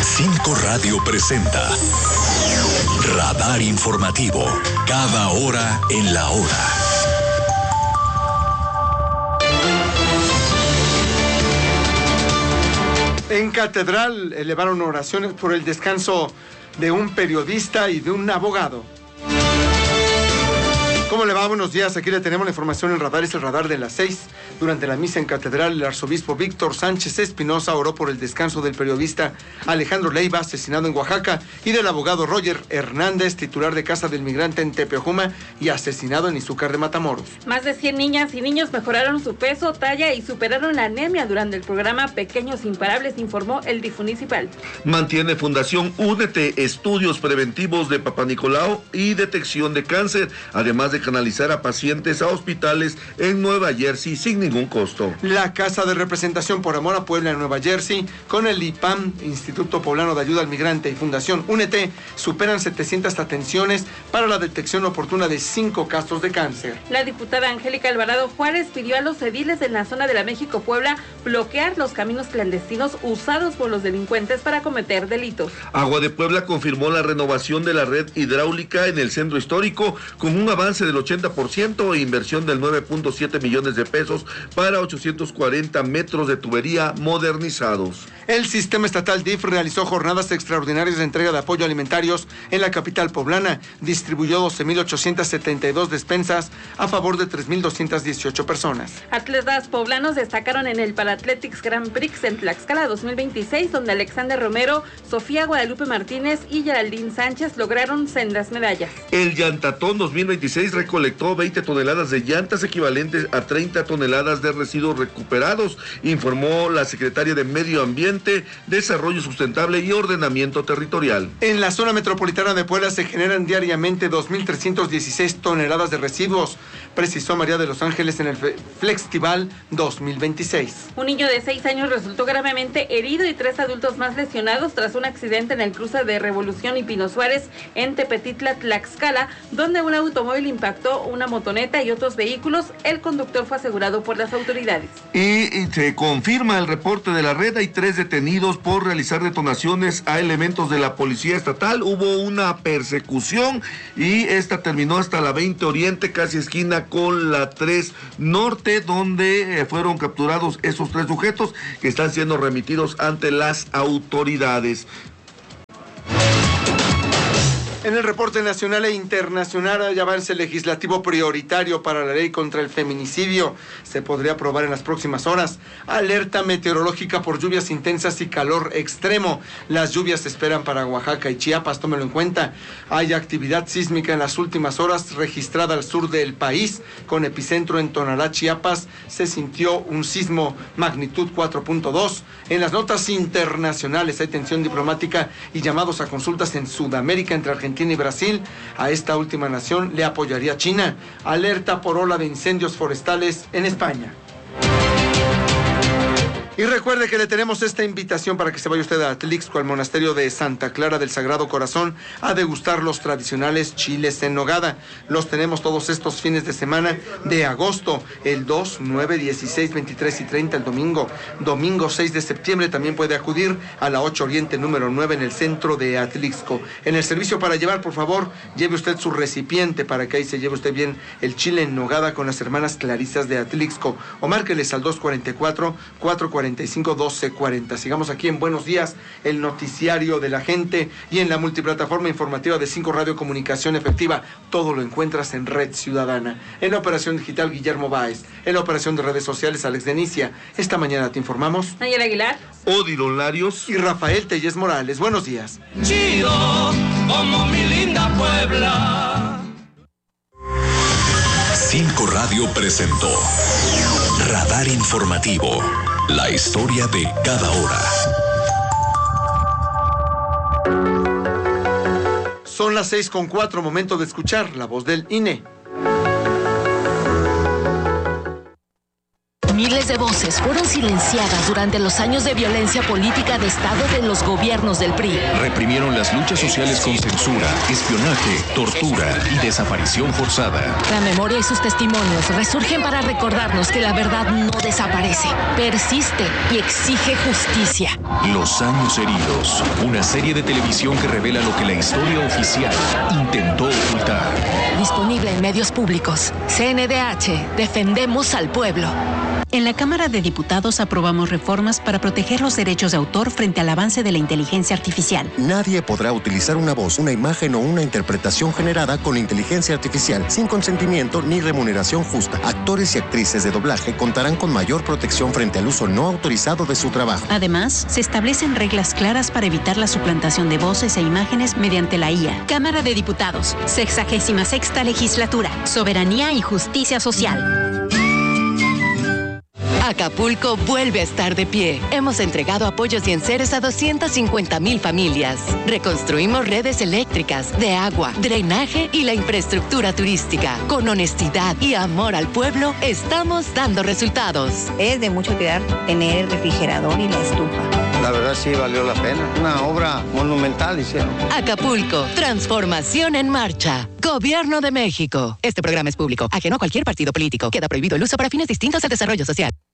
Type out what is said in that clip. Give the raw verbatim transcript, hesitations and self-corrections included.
Cinco Radio presenta Radar Informativo, cada hora en la hora. En Catedral elevaron oraciones por el descanso de un periodista y de un abogado. ¿Cómo le va? Buenos días, aquí le tenemos la información en Radar, es el Radar de las seis. Durante la misa en Catedral, el arzobispo Víctor Sánchez Espinosa oró por el descanso del periodista Alejandro Leiva, asesinado en Oaxaca, y del abogado Roger Hernández, titular de Casa del Migrante en Tepeojuma y asesinado en Izúcar de Matamoros. Más de cien niñas y niños mejoraron su peso, talla y superaron la anemia durante el programa Pequeños Imparables, informó el D I F municipal. Mantiene Fundación Únete estudios preventivos de Papá Nicolau y detección de cáncer, además de canalizar a pacientes a hospitales en Nueva Jersey sin ningún costo. La Casa de Representación por Amor a Puebla en Nueva Jersey, con el I P A M, Instituto Poblano de Ayuda al Migrante, y Fundación Únete, superan setecientas atenciones para la detección oportuna de cinco casos de cáncer. La diputada Angélica Alvarado Juárez pidió a los ediles en la zona de la México-Puebla bloquear los caminos clandestinos usados por los delincuentes para cometer delitos. Agua de Puebla confirmó la renovación de la red hidráulica en el centro histórico con un avance del ochenta por ciento e inversión del nueve punto siete millones de pesos para ochocientos cuarenta metros de tubería modernizados. El sistema estatal D I F realizó jornadas extraordinarias de entrega de apoyo alimentarios en la capital poblana. Distribuyó doce mil ochocientas setenta y dos despensas a favor de tres mil doscientas dieciocho personas. Atletas poblanos destacaron en el Parathletics Grand Prix en Tlaxcala dos mil veintiséis, donde Alexander Romero, Sofía Guadalupe Martínez y Geraldine Sánchez lograron sendas medallas. El Llantatón dos mil veintiséis recolectó veinte toneladas de llantas equivalentes a treinta toneladas de residuos recuperados, informó la secretaria de Medio Ambiente, Desarrollo Sustentable y Ordenamiento Territorial. En la zona metropolitana de Puebla se generan diariamente dos mil trescientas dieciséis toneladas de residuos, precisó María de los Ángeles en el Flextival dos mil veintiséis. Un niño de seis años resultó gravemente herido y tres adultos más lesionados tras un accidente en el cruce de Revolución y Pino Suárez en Tepetitla, Tlaxcala, donde un automóvil impactó una motoneta y otros vehículos. El conductor fue asegurado por las autoridades. Y, y se confirma el reporte de la red, hay tres detenidos por realizar detonaciones a elementos de la policía estatal. Hubo una persecución y esta terminó hasta la veinte Oriente, casi esquina con la tres Norte, donde eh, fueron capturados esos tres sujetos que están siendo remitidos ante las autoridades. En el reporte nacional e internacional hay avance legislativo prioritario para la ley contra el feminicidio. Se podría aprobar en las próximas horas. Alerta meteorológica por lluvias intensas y calor extremo. Las lluvias se esperan para Oaxaca y Chiapas, tómelo en cuenta. Hay actividad sísmica en las últimas horas registrada al sur del país, con epicentro en Tonalá, Chiapas. Se sintió un sismo magnitud cuatro punto dos. En las notas internacionales hay tensión diplomática y llamados a consultas en Sudamérica entre Argentina y Brasil. A esta última nación le apoyaría China. Alerta por ola de incendios forestales en España. Y recuerde que le tenemos esta invitación para que se vaya usted a Atlixco, al monasterio de Santa Clara del Sagrado Corazón, a degustar los tradicionales chiles en nogada. Los tenemos todos estos fines de semana de agosto, el dos, nueve, dieciséis, veintitrés y treinta, el domingo. Domingo seis de septiembre también puede acudir a la ocho Oriente número nueve en el centro de Atlixco. En el servicio para llevar, por favor, lleve usted su recipiente para que ahí se lleve usted bien el chile en nogada con las hermanas Clarisas de Atlixco. O márqueles al dos cuarenta y cuatro, cuatro cuarenta y cinco, doce cuarenta. Sigamos aquí en Buenos Días, el noticiario de la gente, y en la multiplataforma informativa de Cinco Radio Comunicación Efectiva. Todo lo encuentras en Red Ciudadana. En la operación digital, Guillermo Báez. En la operación de redes sociales, Alex Denicia. Esta mañana te informamos Nayara Aguilar, Odilon Larios y Rafael Tellez Morales. Buenos días. Chido, como mi linda Puebla. Cinco Radio presentó Radar Informativo, la historia de cada hora. Son las seis con cuatro, momento de escuchar la voz del I N E. Miles de voces fueron silenciadas durante los años de violencia política de Estado de los gobiernos del P R I. Reprimieron las luchas sociales con censura, espionaje, tortura y desaparición forzada. La memoria y sus testimonios resurgen para recordarnos que la verdad no desaparece, persiste y exige justicia. Los años heridos, una serie de televisión que revela lo que la historia oficial intentó ocultar. Disponible en medios públicos. C N D H, defendemos al pueblo. En la Cámara de Diputados aprobamos reformas para proteger los derechos de autor frente al avance de la inteligencia artificial. Nadie podrá utilizar una voz, una imagen o una interpretación generada con inteligencia artificial sin consentimiento ni remuneración justa. Actores y actrices de doblaje contarán con mayor protección frente al uso no autorizado de su trabajo. Además, se establecen reglas claras para evitar la suplantación de voces e imágenes mediante la I A. Cámara de Diputados, sexagésima sexta legislatura, soberanía y justicia social. Acapulco vuelve a estar de pie. Hemos entregado apoyos y enseres a doscientas cincuenta mil familias. Reconstruimos redes eléctricas, de agua, drenaje y la infraestructura turística. Con honestidad y amor al pueblo, estamos dando resultados. Es de mucho cuidar tener el refrigerador y la estufa. La verdad sí valió la pena. Una obra monumental hicieron. Acapulco, transformación en marcha. Gobierno de México. Este programa es público, ajeno a cualquier partido político. Queda prohibido el uso para fines distintos al desarrollo social.